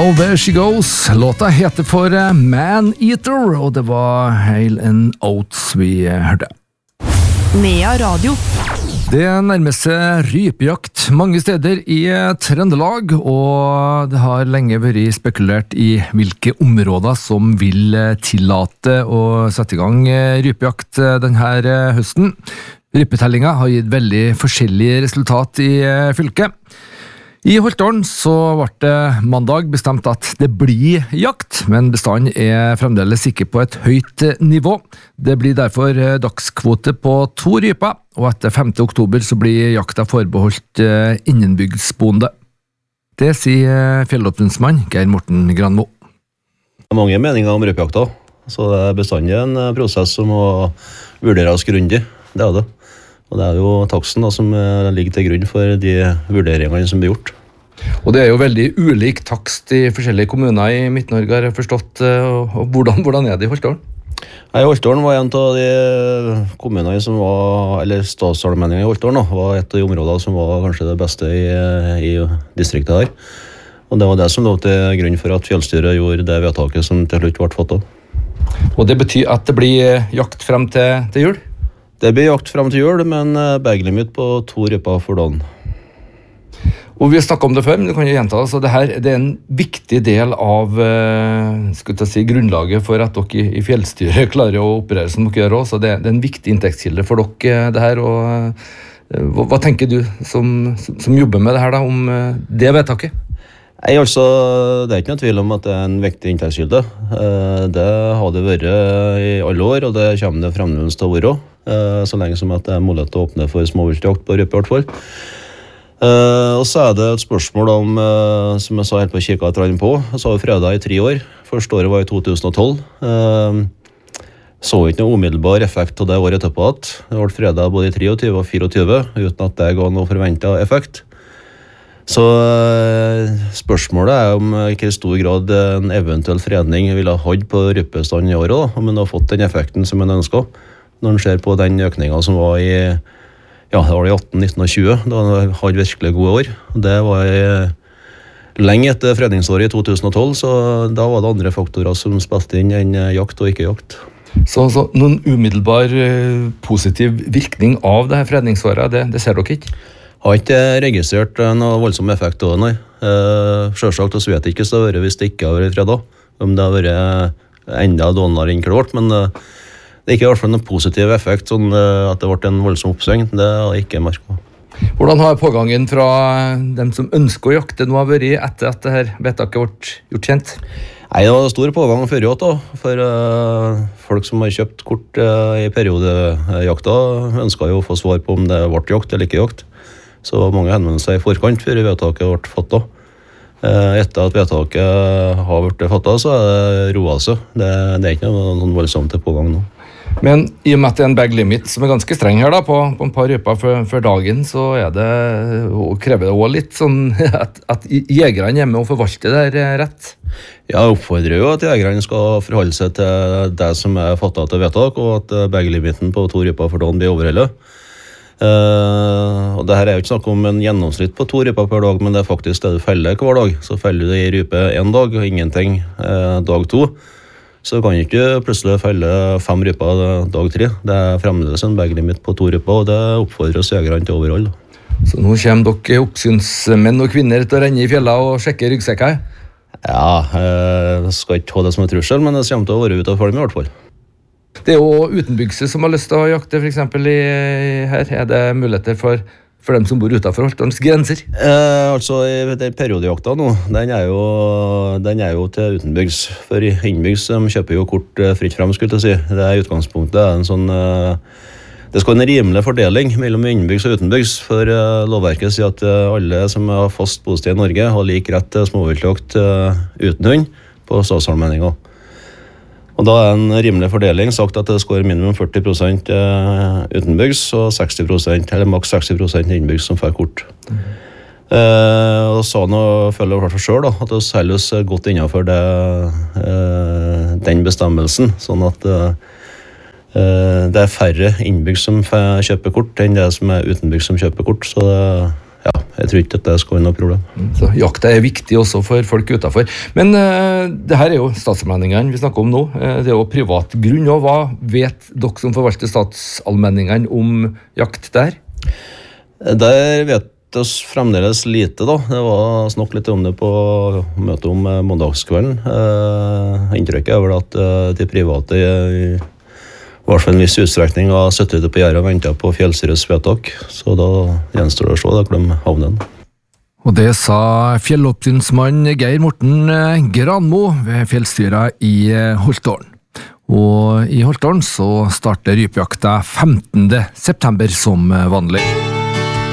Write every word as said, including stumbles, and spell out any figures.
Now There She Goes. Låta heter for Man Eater, og det var Hale and Oates vi hørte. Nea Radio. Det nærmer seg rypejakt mange steder i Trøndelag, og det har lenge vært spekulert i hvilke områder som vil tillate å sette i gang rypejakt denne høsten. Rypetellinga har gitt veldig forskjellige resultat i fylket. I Holtålen så ble det mandag bestemt at det blir jakt, men bestanden er fremdeles ikke på et høyt nivå. Det blir derfor dagskvote på to ryper, og etter femte oktober så blir jakta forbeholdt innenbygdsboende. Det sier fjellåpningsmann Geir Morten Granmo. Det er mange meninger om rypejakta, så det er bestandig en prosess som må vurderes grundig, det er det. Og det er jo taksten da, som ligger til grunn for de vurderingene som blir gjort. Og det er jo veldig ulik takst i forskjellige kommuner i Midt-Norge, har jeg forstått. Og hvordan, hvordan er det i Holtålen? Nei, Holtålen var en av de kommunene som var, eller statsallmenningen i Holtålen da, var et av de områdene som var kanskje det beste i, i distriktet her. Og det var det som lå til grunn for at fjellstyret gjorde det vedtaket som til slutt ble fattet. Og det betyr at det blir jakt frem til, til jul? Det blir jakt frem til jul, men bag-limit på to ryper for dagen. Og vi har snakket om det før, men det kan jo gjenta det. Så det her det er en viktig del av skal jeg si, grunnlaget for at dere i fjellstyret klarer å operere som dere gjør også. Så det, det er en viktig inntektskilde for dere, det her. Og, hva, hva tenker du som, som jobber med det her da, om det vedtaket? Nei, altså, det er ikke noe tvil om at det er en viktig inntektskilde. Det har det vært i alle år, og det kommer det fremdeles til å være. Så lenge som at det er mulighet til å åpne for småviltjakt på rype i hvert fall. Og så er det et spørsmål om, som jeg sa helt på kikket etter på, så har vi fredag i tre år. Første året var i to tusen og tolv. Så ikke noe umiddelbar effekt av det året etterpå at det ble fredag både i treogtyve og fireogtyve, uten at det ga noe forventet effekt. Så spørsmålet er om ikke i stor grad en eventuell fredning ville ha hatt på rypestanden i året, da, om man har fått den effekten som man ønsker. Når man ser på den økningen som var i, ja, det var i atten, nitten og tjue, da man hadde virkelig gode år. Det var i, lenge etter fredningsåret i to tusen og tolv, så da var det andre faktorer som spilte inn enn jakt og ikke jakt. Så, så noen umiddelbar positiv virkning av det her fredningsåret, det, det ser dere ikke? Jeg har ikke registrert noen voldsom effekt av det, nei. Eh, selvsagt, så vet jeg ikke så det har vært hvis det ikke har vært fredag, om det har vært enda dårligere enn klart, men det er ikke i hvert fall noen positiv effekt, sånn at det ble en voldsom oppsving, det har jeg ikke merket. Hvordan har pågangen fra dem som ønsker å jakte nå vært etter at dette vedtaket ble gjort kjent? Nei, det var stor pågang før jakt da, for uh, folk som har kjøpt kort uh, i periodejakta ønsket jo å få svar på om det ble jakt eller ikke jakt. Så mange henvendelser i forkant før vedtaket ble fattet. Etter at vedtaket har blitt fattet, så er det roet seg. Det, det er ikke noen voldsomt til pågang nå. Men i og med at det er en bag limit som er ganske streng her da, på, på en par ryper for, for dagen, så er det, og krever det også litt sånn at, at jegerne hjemme og forvalte det der rett. Jeg oppfordrer jo at jegerne skal forholde seg til det som er fattet til vedtak, og at bag limiten på to ryper for dagen blir overholdt. Uh, og det her er jo ikke snakk om en gjennomsnitt på to ryper per dag, men det er faktisk det du feller hver dag. Så feller du i rype en dag og ingenting uh, dag to, så kan du ikke plutselig felle fem ryper dag tre. Det er fremdeles en bag-limit på to ryper, og det oppfordrer oss jegerne til overhold. Så nå kommer dere oppsynsmenn og kvinner til å renne i fjella og sjekke ryggsekker? Ja, jeg uh, skal ikke ha det som en trussel, men det kommer til å være ute av følge med i hvert fall. Det er jo utenbygse som har lyst til å jakte, for eksempel i, her. Er det muligheter for, for dem som bor utenfor Holtålens grenser? Eh, altså, den periodejakta nå, den er, jo, den er jo til utenbygds. For innbygds de kjøper jo kort fritt frem, skulle jeg si. Det er utgangspunktet. Det er en sånn... Det skal være en rimelig fordeling mellom innbygds og utenbygds, for lovverket sier at alle som har fast bosted i Norge har lik rett til småviltjakt uten hund på statsallmenninger. Og da er en rimelig fordeling sagt at det skal være minimum førti prosent utenbygds og seksti prosent, eller maks seksti prosent innbygds som får kort. Mm. Eh, og så nå føler jeg for selv da, at det selges godt innenfor det, eh, den bestemmelsen, sånn at eh, det er færre innbygds som kjøper kort enn det som er utenbygds som kjøper kort. Så det, ja, jeg tror ikke at det skal være noe problem. Så jakta er viktig også for folk utenfor. Men uh, det her er jo statsallmenningene vi snakker om nå. Uh, det er jo privat grunn. Og hva vet dere som forvalter statsallmenningene om jakt der? Der vet oss fremdeles lite da. Det var snakk litt om det på møtet om mandagskvelden. Uh, inntrykket er vel at uh, de private i I hvert fall en viss utstrekning har sittet ute på gjerdet og ventet på fjellstyrets vedtak, så da gjenstår det å se, da kan de havne den. Og det sa fjelloppsynsmann Geir Morten Granmo ved fjellstyret i Holtålen. Og i Holtålen så starter rypejakta femtende september som vanlig.